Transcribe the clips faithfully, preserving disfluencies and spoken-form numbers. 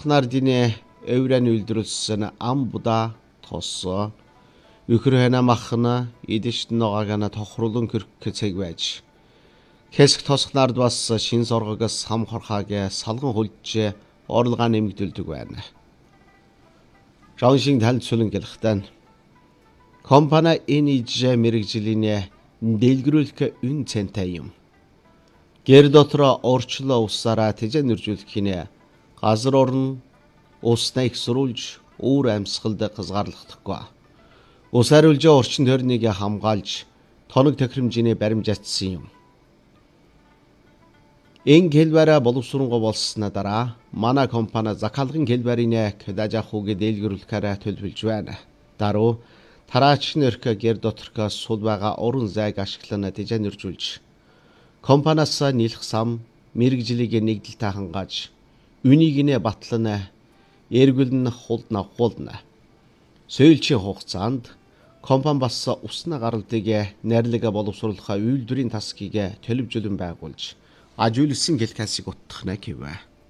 тосхнардины эврэн үйлдвэрлсэн ам буда тоссоо үхрхэна махна идишт ногаагана тохруулан кэрх цэг байж хэсэг тосхнард бас шин соргогоос хамхорхаагээ салган хулж орлогоо нэмэгдүүлдэг байна. Жоншин танилцуулан гэлэхтэн компани энэ ижээ мэрэгжлийн дэлгэрүүлэх үн цэнтэй юм. Гэр дотроо орчлоо усаараа тэжэн нэржүүлэхийнэ газар орн усна их сурулж өөр амьсгалд хязгаарлахдаггүй. Ус хариулж орчин тойрныг хамгаалж тоног тохиромжийн баримжаатсан юм. Энэ хэлбэрэ боловсруулга болсны дараа манай компани захиалгын хэлбэрийн кэдажахуг дэлгэрүүлэхээр төлөвлөж байна. Даруй тараач нэрх гэр доторх сул байгаа орон зайг ашиглан тэжэн нэржүүлж компаниас нийлэх сам мэрэгжлийг нэгдэлтэй хангааж үнийг нэ батлана эргүүлэн хулд навхуулна. Сөүлчийн хугацаанд компани бас усна гаралтыг найрлага боловсруулах үйлдвэрийн тасгийг төлөвлөлөн байгуулж ажиулсан гэлхасыг утгахна гэвэ.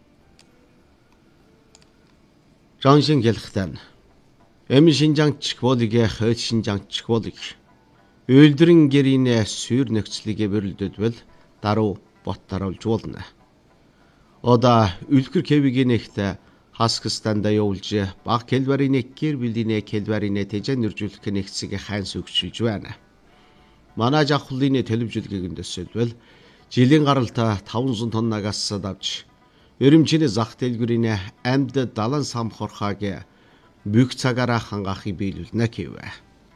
Жоншин гэлхтэн эм шинжаңч болыг хойд шинжаңч болыг үйлдвэрийн гэрийн сүйр нөхцөлийг бэрэлдүүлвэл даруй боттаруулж болно. Ода үлгэр кевигийн нэгт хаскстанда явуулж баг хэлбэрийн гэр бүлийн хэлбэрийн тэжэн нэржүүлэх нэгцийг хайн сүгчилж байна. Манай жахлын төлөвлөлгийг өндөсөлбөл жилийн гаралтай таван тоннагаас давж өрөмчний зах дэлгүүрийн амьд далан самхорхааг бүх цагаараа хангаахыг биелүүлнэ гэвэ.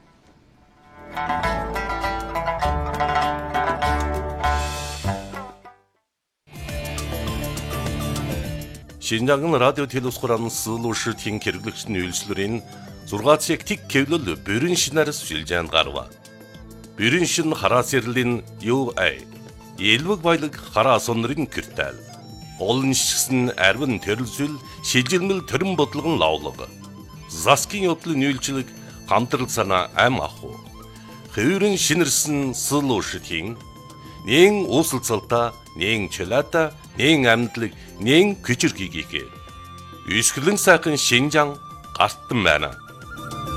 Шинжаан радио телевизхорон суулуушийн хэрэглэгчний үйлчлэрийн зургаан цаг тик кевлэл бүрэн шинээр сүлжээнд гарва. Бүрэн шин хараа сэрлэн ю ай Элвэг баялаг хараа сонрын киртэл. Олон шигсэн арвин төрөлсөл шилжилмэл төрөн бодлогон лавлага. Заскин явдлын үйлчлэг хамтрал санаа ам аху. Хэврэн шинэрсэн суулуушийн нэн уусалцалта, нэн чөлөөта, нэн амьдлаг, нэн күчрхийгээ. Үсгэлэн сайхан шинжаан гартан байна.